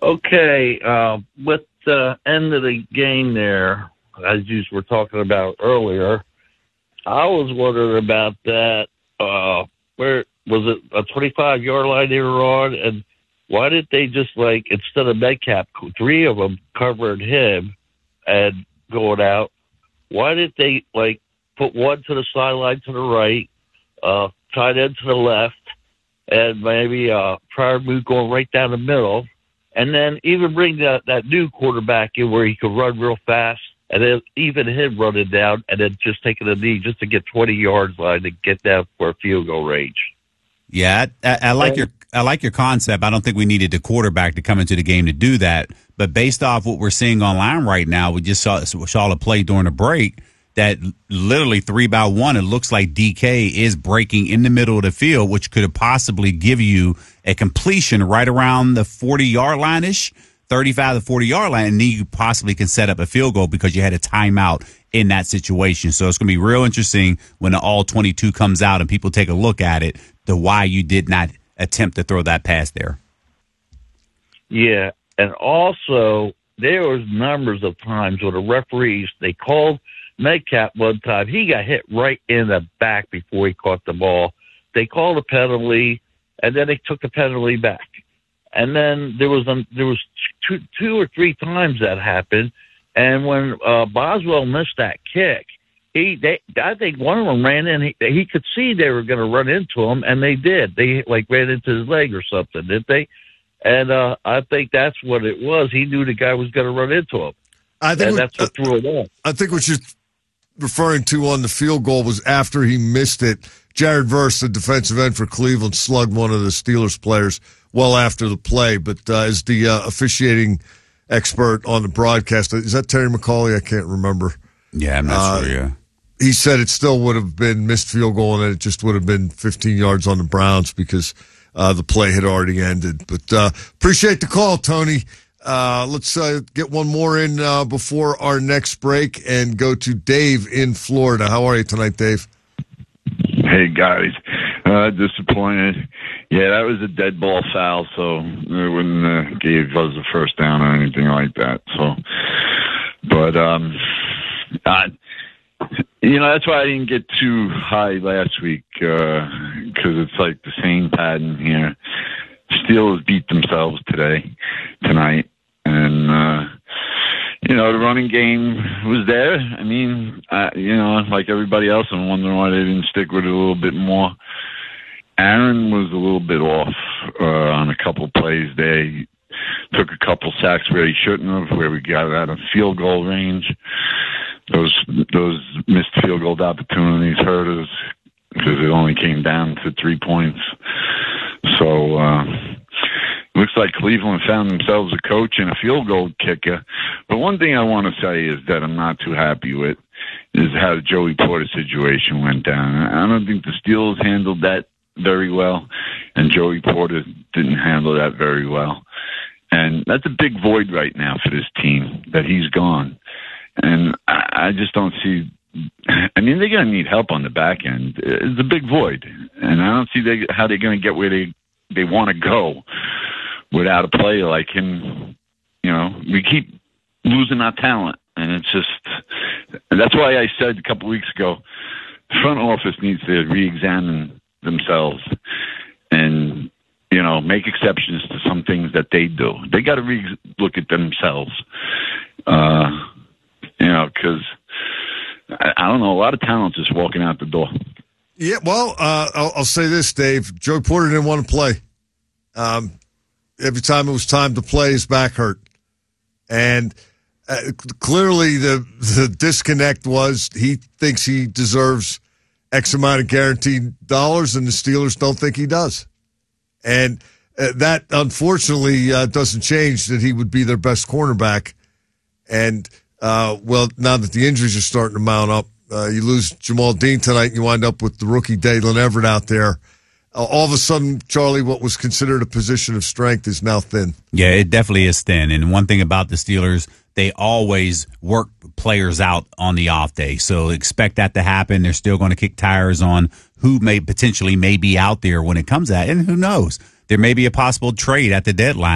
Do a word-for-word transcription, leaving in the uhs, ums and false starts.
Okay, uh, with the end of the game there, as you were talking about earlier, I was wondering about that. Uh, where was it a twenty-five yard line they were on? And why did they just, like, instead of Metcalf, three of them covered him and going out, why did they, like, put one to the sideline to the right, uh, tight end to the left, and maybe uh, prior move going right down the middle, and then even bring that, that new quarterback in where he could run real fast, and then even him running down, and then just taking a knee just to get twenty yards line to get down for a field goal range. Yeah, I, I like your I like your concept. I don't think we needed the quarterback to come into the game to do that. But based off what we're seeing online right now, we just saw saw a play during the break that literally three by one. It looks like D K is breaking in the middle of the field, which could possibly give you a completion right around the forty yard line ish, thirty-five to forty yard line, and then you possibly can set up a field goal because you had a timeout in that situation. So it's going to be real interesting when the all twenty-two comes out and people take a look at it, to why you did not attempt to throw that pass there. Yeah, and also there was numbers of times where the referees, they called Metcalf one time. He got hit right in the back before he caught the ball. They called a penalty, and then they took the penalty back. And then there was um, there was two, two or three times that happened. And when uh, Boswell missed that kick, he they I think one of them ran in. He, he could see they were going to run into him, and they did. They like ran into his leg or something, didn't they? And uh, I think that's what it was. He knew the guy was going to run into him. I think and what, that's what uh, threw it off. I think what you're referring to on the field goal was after he missed it. Jared Verse, the defensive end for Cleveland, slugged one of the Steelers players well after the play. But uh, as the uh, officiating expert on the broadcast, is that Terry McCauley? I can't remember. Yeah, I'm not uh, sure, yeah. He said it still would have been missed field goal, and it just would have been fifteen yards on the Browns because uh, the play had already ended. But uh, appreciate the call, Tony. Uh, let's uh, get one more in uh, before our next break and go to Dave in Florida. How are you tonight, Dave? Hey, guys. Uh, disappointed. Yeah, that was a dead ball foul, so it wouldn't uh, give us a first down or anything like that. So, but, um, I, you know, that's why I didn't get too high last week, because uh, it's like the same pattern here. Steelers beat themselves today, tonight, and, uh, you know, the running game was there. I mean, I, you know, like everybody else, I'm wondering why they didn't stick with it a little bit more. Aaron was a little bit off uh, on a couple plays there. He took a couple sacks where he shouldn't have, where we got out of field goal range. Those those missed field goal opportunities hurt us because it only came down to three points. So, uh, looks like Cleveland found themselves a coach and a field goal kicker. But one thing I want to say is that I'm not too happy with is how the Joey Porter situation went down. I don't think the Steelers handled that very well, and Joey Porter didn't handle that very well. And that's a big void right now for this team, that he's gone. And I just don't see – I mean, they're going to need help on the back end. It's a big void. And I don't see they, how they're going to get where they, they want to go without a player like him. You know, we keep losing our talent, and it's just – that's why I said a couple weeks ago, the front office needs to re-examine themselves and, you know, make exceptions to some things that they do. They got to re- look at themselves, uh, you know, because I, I don't know, a lot of talent's just walking out the door. Yeah, well, uh, I'll, I'll say this, Dave. Joey Porter didn't want to play. Um, every time it was time to play, his back hurt. And uh, clearly the the disconnect was he thinks he deserves X amount of guaranteed dollars, and the Steelers don't think he does. And uh, that, unfortunately, uh, doesn't change that he would be their best cornerback. And, uh, well, now that the injuries are starting to mount up, uh, you lose Jamal Dean tonight, and you wind up with the rookie Dalen Everett out there. Uh, all of a sudden, Charlie, what was considered a position of strength is now thin. Yeah, it definitely is thin. And one thing about the Steelers, they always work players out on the off day. So expect that to happen. They're still going to kick tires on who may potentially may be out there when it comes out. And who knows? There may be a possible trade at the deadline.